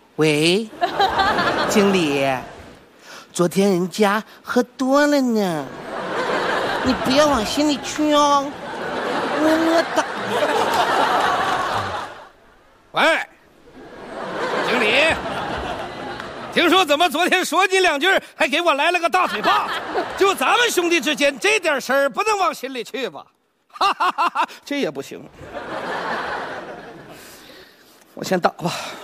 喂，经理，昨天人家喝多了呢，你不要往心里去哦。我打。 喂，经理，听说怎么昨天说你两句，还给我来了个大嘴巴子？就咱们兄弟之间这点事儿，不能往心里去吧？哈哈哈哈，这也不行。我先打吧。